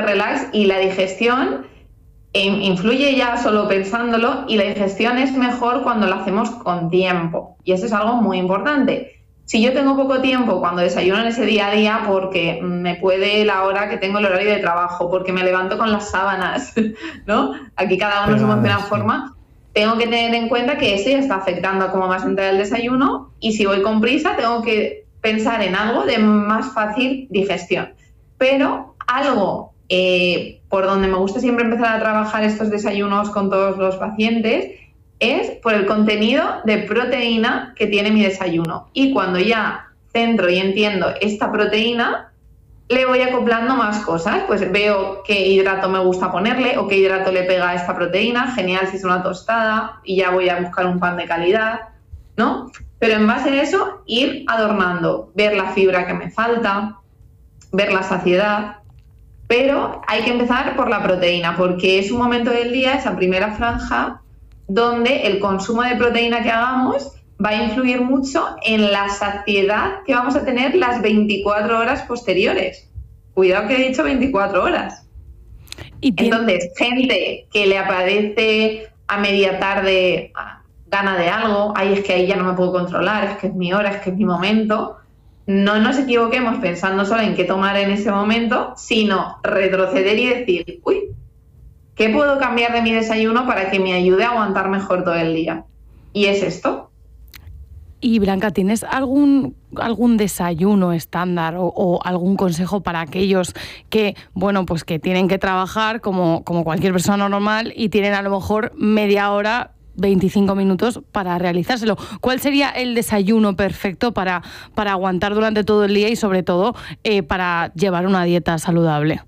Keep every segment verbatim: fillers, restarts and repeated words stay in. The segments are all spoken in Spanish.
relax y la digestión eh, influye ya solo pensándolo, y la digestión es mejor cuando la hacemos con tiempo, y eso es algo muy importante. Si yo tengo poco tiempo cuando desayuno en ese día a día, porque me puede la hora que tengo el horario de trabajo, porque me levanto con las sábanas, ¿no? Aquí cada uno se funciona de una forma. Tengo que tener en cuenta que eso ya está afectando a cómo vas a entrar el desayuno, y si voy con prisa tengo que pensar en algo de más fácil digestión. Pero algo eh, por donde me gusta siempre empezar a trabajar estos desayunos con todos los pacientes es por el contenido de proteína que tiene mi desayuno. Y cuando ya centro y entiendo esta proteína, le voy acoplando más cosas. Pues veo qué hidrato me gusta ponerle o qué hidrato le pega a esta proteína. Genial si es una tostada, y ya voy a buscar un pan de calidad, ¿no? Pero en base a eso, ir adornando, ver la fibra que me falta, ver la saciedad. Pero hay que empezar por la proteína, porque es un momento del día, esa primera franja, donde el consumo de proteína que hagamos va a influir mucho en la saciedad que vamos a tener las veinticuatro horas posteriores. Cuidado que he dicho veinticuatro horas. ¿Y Entonces, gente que le aparece a media tarde gana de algo, ay, es que ahí ya no me puedo controlar, es que es mi hora, es que es mi momento. No nos equivoquemos pensando solo en qué tomar en ese momento, sino retroceder y decir, uy, ¿qué puedo cambiar de mi desayuno para que me ayude a aguantar mejor todo el día? Y es esto. Y Blanca, ¿tienes algún, algún desayuno estándar o, o algún consejo para aquellos que, bueno, pues que tienen que trabajar como, como cualquier persona normal y tienen a lo mejor media hora, veinticinco minutos para realizárselo? ¿Cuál sería el desayuno perfecto para, para aguantar durante todo el día y sobre todo eh, para llevar una dieta saludable?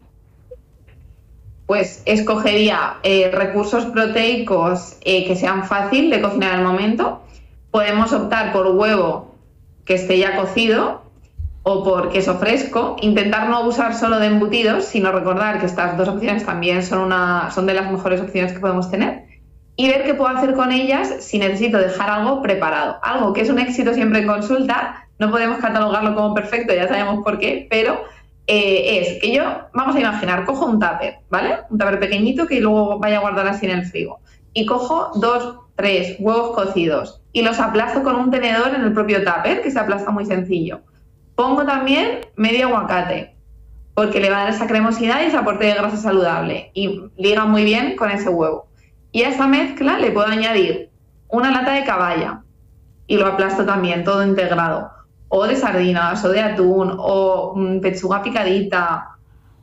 Pues escogería eh, recursos proteicos eh, que sean fácil de cocinar al momento. Podemos optar por huevo que esté ya cocido o por queso fresco. Intentar no abusar solo de embutidos, sino recordar que estas dos opciones también son, una, son de las mejores opciones que podemos tener. Y ver qué puedo hacer con ellas si necesito dejar algo preparado. Algo que es un éxito siempre en consulta, no podemos catalogarlo como perfecto, ya sabemos por qué, pero eh, es que yo, vamos a imaginar, cojo un tupper, ¿vale? Un tupper pequeñito que luego vaya a guardar así en el frigo. Y cojo dos, tres huevos cocidos y los aplasto con un tenedor en el propio tupper, que se aplasta muy sencillo. Pongo también medio aguacate, porque le va a dar esa cremosidad y ese aporte de grasa saludable, y liga muy bien con ese huevo. Y a esa mezcla le puedo añadir una lata de caballa y lo aplasto también todo integrado, o de sardinas, o de atún, o mmm, pechuga picadita,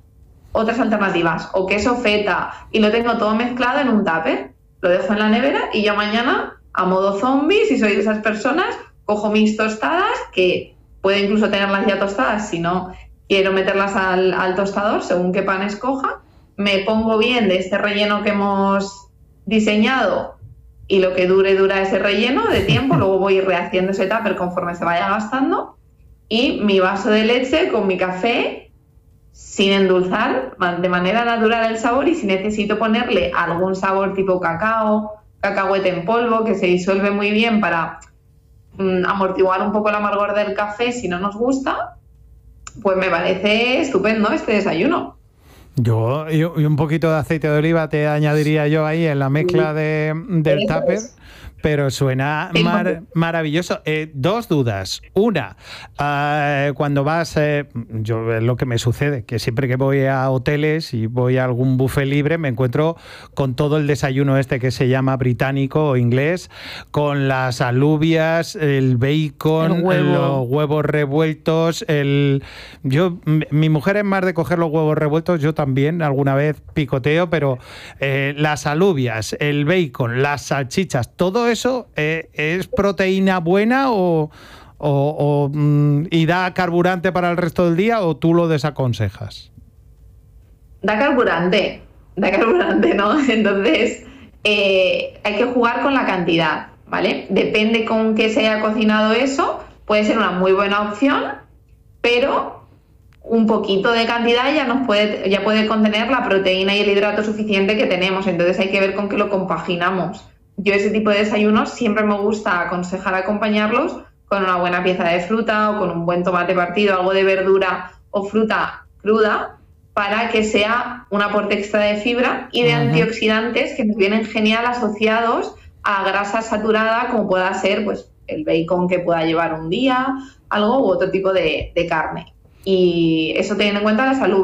otras alternativas, o queso feta, y lo tengo todo mezclado en un tupper, lo dejo en la nevera y ya mañana, a modo zombie, si soy de esas personas, cojo mis tostadas, que puedo incluso tenerlas ya tostadas si no quiero meterlas al, al tostador, según qué pan escoja, me pongo bien de este relleno que hemos diseñado y lo que dure dura ese relleno de tiempo, luego voy rehaciendo ese tupper conforme se vaya gastando, y mi vaso de leche con mi café sin endulzar, de manera natural el sabor, y si necesito ponerle algún sabor tipo cacao, cacahuete en polvo, que se disuelve muy bien para mm, amortiguar un poco el amargor del café si no nos gusta, pues me parece estupendo este desayuno. Yo y un poquito de aceite de oliva te añadiría yo ahí en la mezcla de, del tupper, pero suena mar, maravilloso. Eh, dos dudas. Una, uh, cuando vas, eh, yo es lo que me sucede, que siempre que voy a hoteles y voy a algún buffet libre me encuentro con todo el desayuno este que se llama británico o inglés, con las alubias, el bacon, el huevo. los huevos revueltos. El, yo, mi mujer es más de coger los huevos revueltos, yo también alguna vez picoteo, pero eh, las alubias, el bacon, las salchichas, todo eso eh, es proteína buena o, o, o mm, y da carburante para el resto del día, o tú lo desaconsejas. Da carburante, da carburante, ¿no? Entonces eh, hay que jugar con la cantidad, ¿vale? Depende con qué se haya cocinado eso, puede ser una muy buena opción, pero un poquito de cantidad ya nos puede, ya puede contener la proteína y el hidrato suficiente que tenemos, entonces hay que ver con qué lo compaginamos. Yo ese tipo de desayunos siempre me gusta aconsejar acompañarlos con una buena pieza de fruta o con un buen tomate partido, algo de verdura o fruta cruda, para que sea un aporte extra de fibra y de uh-huh. antioxidantes que nos vienen genial asociados a grasa saturada, como pueda ser pues el bacon que pueda llevar un día, algo u otro tipo de, de carne. Y eso teniendo en cuenta la salud